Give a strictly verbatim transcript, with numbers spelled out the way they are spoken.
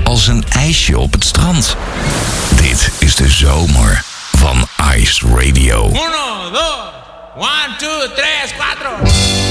als een ijsje op het strand. Dit is de zomer van Ice Radio. Uno, dos, one, two, tres, cuatro.